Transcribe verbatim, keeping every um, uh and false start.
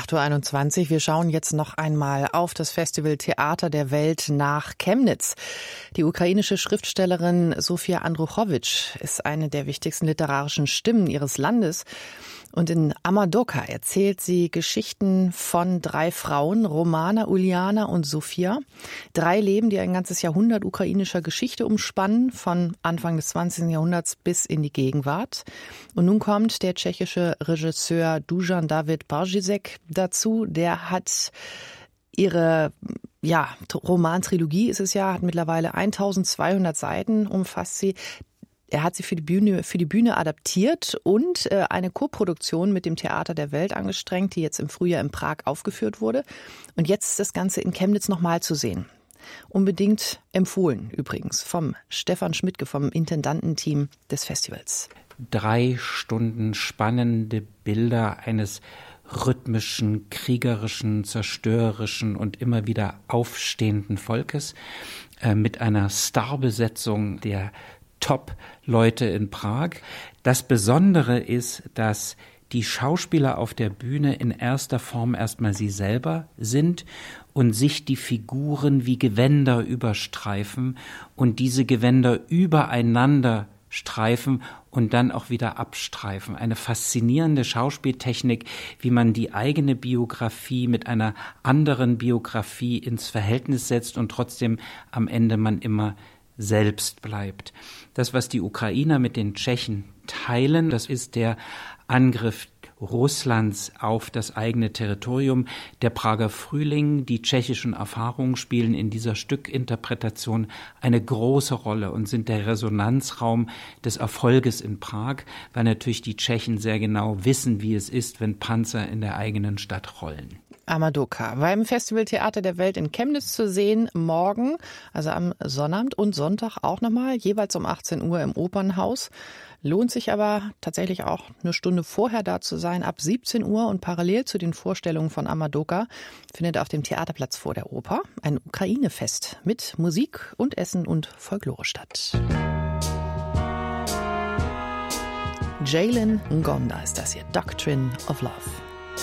acht Uhr einundzwanzig. Wir schauen jetzt noch einmal auf das Festival Theater der Welt nach Chemnitz. Die ukrainische Schriftstellerin Sofia Andruchowitsch ist eine der wichtigsten literarischen Stimmen ihres Landes. Und in Amadoka erzählt sie Geschichten von drei Frauen, Romana, Uliana und Sofia. Drei Leben, die ein ganzes Jahrhundert ukrainischer Geschichte umspannen, von Anfang des zwanzigsten Jahrhunderts bis in die Gegenwart. Und nun kommt der tschechische Regisseur Dusan David Pařízek dazu. Der hat ihre ja, Romantrilogie, ist es ja, hat mittlerweile eintausendzweihundert Seiten, umfasst sie. Er hat sie für die Bühne, für die Bühne adaptiert und äh, eine Koproduktion mit dem Theater der Welt angestrengt, die jetzt im Frühjahr in Prag aufgeführt wurde. Und jetzt ist das Ganze in Chemnitz nochmal zu sehen. Unbedingt empfohlen übrigens vom Stefan Schmidtke, vom Intendantenteam des Festivals. Drei Stunden spannende Bilder eines rhythmischen, kriegerischen, zerstörerischen und immer wieder aufstehenden Volkes äh, mit einer Starbesetzung der Top-Leute in Prag. Das Besondere ist, dass die Schauspieler auf der Bühne in erster Form erstmal sie selber sind und sich die Figuren wie Gewänder überstreifen und diese Gewänder übereinander streifen und dann auch wieder abstreifen. Eine faszinierende Schauspieltechnik, wie man die eigene Biografie mit einer anderen Biografie ins Verhältnis setzt und trotzdem am Ende man immer selbst bleibt. Das, was die Ukrainer mit den Tschechen teilen, das ist der Angriff Russlands auf das eigene Territorium. Der Prager Frühling, die tschechischen Erfahrungen spielen in dieser Stückinterpretation eine große Rolle und sind der Resonanzraum des Erfolges in Prag, weil natürlich die Tschechen sehr genau wissen, wie es ist, wenn Panzer in der eigenen Stadt rollen. Amadoka beim Festival Theater der Welt in Chemnitz zu sehen, morgen, also am Sonnabend und Sonntag auch nochmal, jeweils um achtzehn Uhr im Opernhaus. Lohnt sich aber tatsächlich auch eine Stunde vorher da zu sein, ab siebzehn Uhr, und parallel zu den Vorstellungen von Amadoka findet auf dem Theaterplatz vor der Oper ein Ukraine-Fest mit Musik und Essen und Folklore statt. Jalen Ngonda ist das hier, Doctrine of Love.